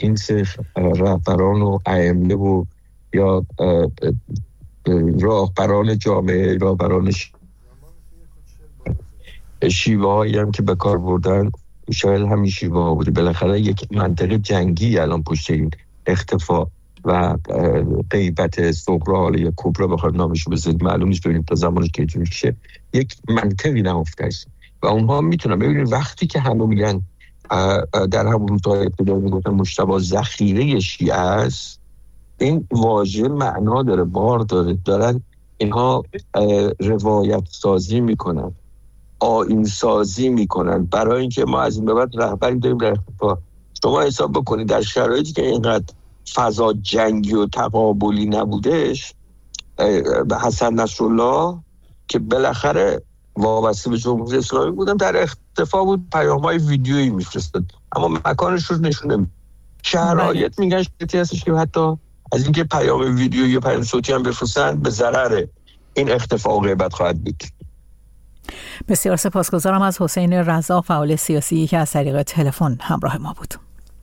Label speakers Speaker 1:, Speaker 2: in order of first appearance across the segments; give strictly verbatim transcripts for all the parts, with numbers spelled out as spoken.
Speaker 1: جنس رهبران و ائمه و یا راهبران جامعه، راهبران شیوه هایی هم که به کار بردن شاید همین شیوه ها بوده. بالاخره یک منطقه جنگی الان پشت این اختفا و غیبت صغرا حالا یا کبرا بخواد نامشو بذارید، معلوم نیست ببینیم تا زمانش که اینجوری شه، یک منطقی نهفته است و اونها میتونن ببینید وقتی که همه میگن در همون تا ابتدا میگفتن مجتبی ذخیره شیعه است، این واژه معنا داره، بار داره، دارن اینها روایت سازی میکنن، آیین سازی میکنن برای اینکه ما از این به بعد رهبری داریم در اختفا. شما حساب بکنید در شرایطی که اینقدر فضا جنگی و تقابلی نبودش، حسن نصرالله که بالاخره وابسته به جمهوری اسلامی بودن در اختفا بود، پیام‌های ویدیویی میفرستاد اما مکانش رو نشونه. شرایط میگن شرایطی هستش که حتی از اینکه پیام ویدیویی یا پیام صوتی هم بفرستن به ضرر این اختفا و غیبت خواهد بود.
Speaker 2: بسیار سپاسگزارم از حسین رضا، فعال سیاسی که از طریق تلفن همراه ما بود.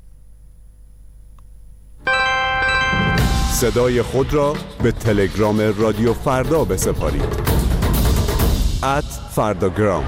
Speaker 3: صدای خود را به تلگرام رادیو فردا بسپارید. ات فرداگرام.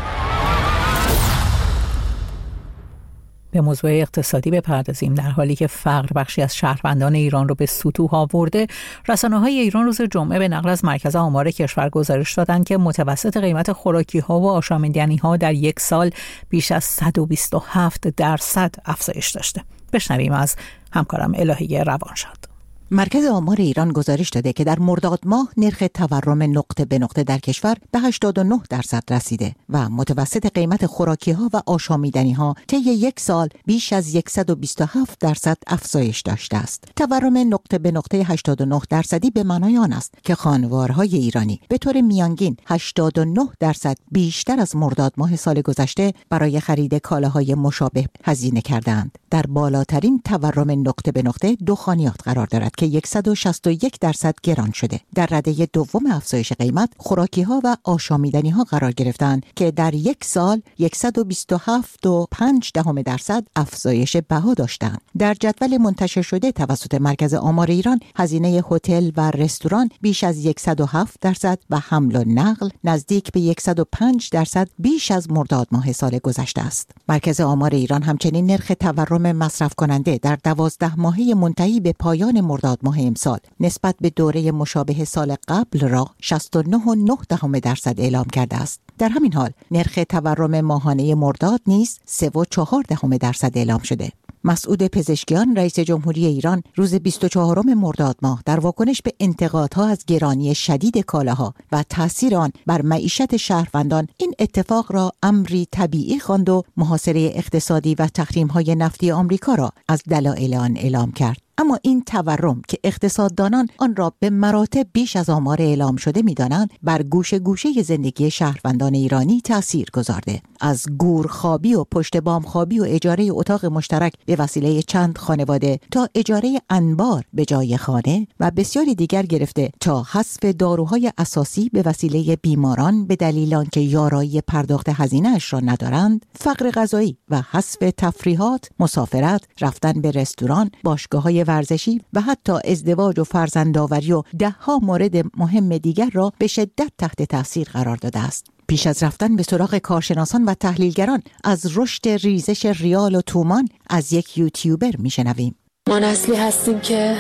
Speaker 2: به موضوع اقتصادی بپردازیم. در حالی که فقر بخشی از شهروندان ایران رو به ستوه آورده، رسانه‌های ایران روز جمعه به نقل از مرکز آمار کشور گزارش دادند که متوسط قیمت خوراکی‌ها و آشامیدنی‌ها در یک سال بیش از صد و بیست و هفت درصد افزایش داشته. بشنویم از همکارم الهی روانشاد.
Speaker 4: مرکز آمار ایران گزارش داده که در مرداد ماه نرخ تورم نقطه به نقطه در کشور به هشتاد و نه درصد رسیده و متوسط قیمت خوراکی‌ها و آشامیدنی‌ها طی یک سال بیش از صد و بیست و هفت درصد افزایش داشته است. تورم نقطه به نقطه هشتاد و نه درصدی به معنای آن است که خانوارهای ایرانی به طور میانگین هشتاد و نه درصد بیشتر از مرداد ماه سال گذشته برای خرید کالاهای مشابه هزینه کردند. در بالاترین تورم نقطه به نقطه دخانیات قرار دارد که صد و شصت و یک درصد گران شده. در رده دوم افزایش قیمت خوراکی‌ها و آشامیدنی‌ها قرار گرفتند که در یک سال صد و بیست و هفت و پنج دهم درصد افزایش بها داشتند. در جدول منتشر شده توسط مرکز آمار ایران، هزینه هتل و رستوران بیش از صد و هفت درصد و حمل و نقل نزدیک به صد و پنج درصد بیش از مرداد ماه سال گذشته است. مرکز آمار ایران همچنین نرخ تورم مصرف کننده در دوازده ماهه منتهی به پایان مرداد ماه امسال نسبت به دوره مشابه سال قبل را شصت و نه و نه دهم درصد اعلام کرده است. در همین حال نرخ تورم ماهانه مرداد نیز سه و چهار دهم درصد اعلام شده. مسعود پزشکیان رئیس جمهوری ایران روز بیست و چهارم مرداد ماه در واکنش به انتقادها از گرانی شدید کالاها و تاثیر آن بر معیشت شهروندان این اتفاق را امری طبیعی خواند و محاصره اقتصادی و تحریم‌های نفتی آمریکا را از دلایل آن اعلام کرد. اما این تورم که اقتصاددانان آن را به مراتب بیش از آمار اعلام شده می‌دانند، بر گوشه گوشه زندگی شهروندان ایرانی تأثیر گذارده. از گورخوابی و پشت بام خوابی و اجاره اتاق مشترک به وسیله چند خانواده تا اجاره انبار به جای خانه و بسیاری دیگر گرفته تا حذف داروهای اساسی به وسیله بیماران به دلیل آنکه یارایی پرداخت هزینه‌اش را ندارند، فقر غذایی و حذف تفریحات، مسافرت، رفتن به رستوران، باشگاه‌های ورزشی و حتی ازدواج و فرزندآوری و ده ها مورد مهم دیگر را به شدت تحت تاثیر قرار داده است. پیش از رفتن به سراغ کارشناسان و تحلیلگران از رشد ریزش ریال و تومان از یک یوتیوبر میشنویم.
Speaker 5: ما نسلی هستیم که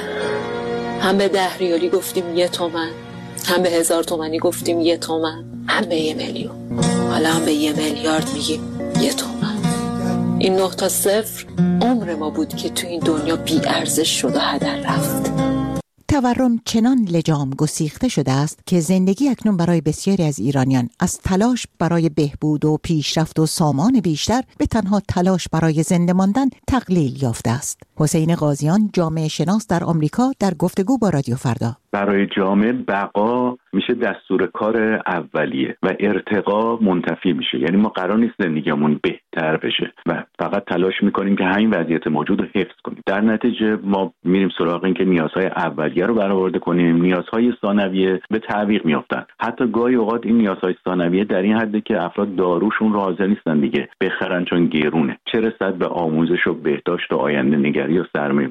Speaker 5: هم به ده ریالی گفتیم یه تومن، هم به هزار تومنی گفتیم یه تومن، هم به یه میلیون، حالا هم به یه میلیارد میگیم یه تومن. این نه تا صفر عمر ما بود که تو این دنیا بی ارزش شد و هدر رفت.
Speaker 4: تورم چنان لجام گسیخته شده است که زندگی اکنون برای بسیاری از ایرانیان از تلاش برای بهبود و پیشرفت و سامان بیشتر به تنها تلاش برای زنده ماندن تقلیل یافته است. حسین قاضیان، جامعه شناس در آمریکا، در گفتگو با رادیو فردا:
Speaker 6: برای جامعه بقا میشه دستور کار اولیه و ارتقا منتفی میشه. یعنی ما قرار نیست زندگیمون بهتر بشه و فقط تلاش میکنیم که همین وضعیت موجود رو حفظ کنیم. در نتیجه ما میریم سراغ این که نیازهای اولیه رو برآورده کنیم، نیازهای ثانویه به تعویق میافتن. حتی گاهی اوقات این نیازهای ثانویه در این حده که افراد داروشون رو حاضر نیستن دیگه بخرن چون گرونه، چه رسد به آموزش و بهداشت و آینده نگری و سرمایه